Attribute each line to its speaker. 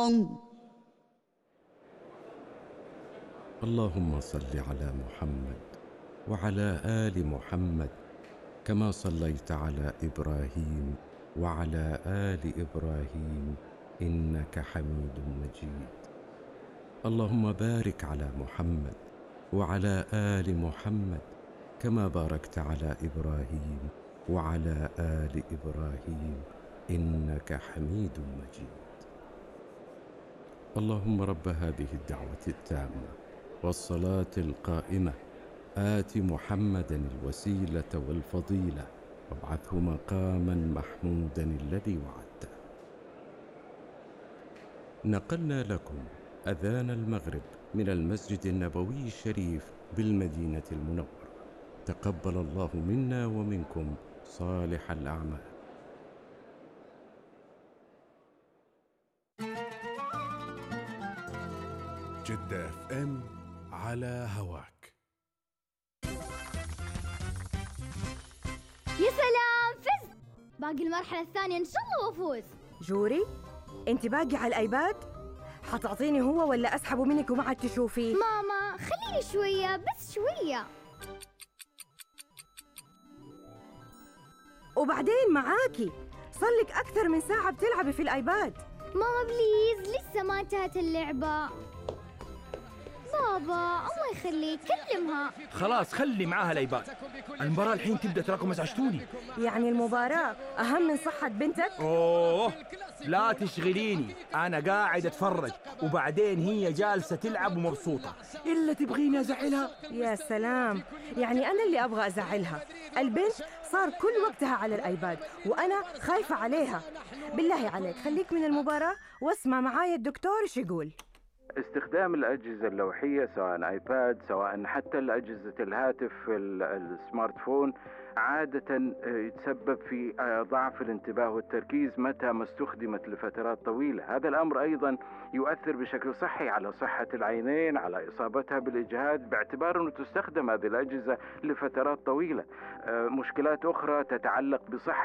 Speaker 1: اللهم صل على محمد وعلى آل محمد كما صليت على إبراهيم وعلى آل إبراهيم إنك حميد مجيد. اللهم بارك على محمد وعلى آل محمد كما باركت على إبراهيم وعلى آل إبراهيم إنك حميد مجيد. اللهم رب هذه الدعوة التامة والصلاة القائمة آت محمدا الوسيلة والفضيلة وابعثه مقاما محمودا الذي وعدته. نقلنا لكم أذان المغرب من المسجد النبوي الشريف بالمدينة المنورة. تقبل الله منا ومنكم صالح الأعمال.
Speaker 2: جدة FM على هواك.
Speaker 3: يا سلام، فزت! باقي المرحلة الثانية إن شاء الله وأفوز.
Speaker 4: جوري، أنت باقي على الآيباد؟ حتعطيني هو ولا أسحبه منك وما عاد تشوفيه؟
Speaker 3: ماما خليني شوية، بس شوية.
Speaker 4: وبعدين معاكي صار لك أكثر من ساعة بتلعبي في الآيباد.
Speaker 3: ماما بليز، لسه ما انتهت اللعبة. بابا الله يخليك كلمها.
Speaker 5: خلاص خلي معاها الايباد، المباراة الحين تبدأ، تراكم ازعجتوني.
Speaker 4: يعني المباراة أهم من صحة بنتك؟
Speaker 5: اوه لا تشغليني، انا قاعد اتفرج وبعدين هي جالسة تلعب ومبسوطة، الا تبغيني ازعلها؟
Speaker 4: يا سلام، يعني أنا اللي أبغى أزعلها. البنت صار كل وقتها على الآيباد وأنا خايفة عليها. بالله عليك خليك من المباراة واسمع معايا الدكتور إيش يقول.
Speaker 6: استخدام الأجهزة اللوحية سواء آيباد سواء حتى الأجهزة الهاتف السمارت فون عادة يتسبب في ضعف الانتباه والتركيز متى ما استخدمت لفترات طويلة. هذا الأمر أيضا يؤثر بشكل صحي على صحة العينين، على إصابتها بالإجهاد، باعتبار أنه تستخدم هذه الأجهزة لفترات طويلة. مشكلات أخرى تتعلق بصحة